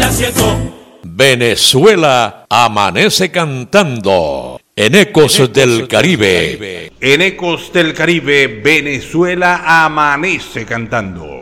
Venezuela amanece cantando en Ecos del Caribe. En Ecos del Caribe, Venezuela amanece cantando.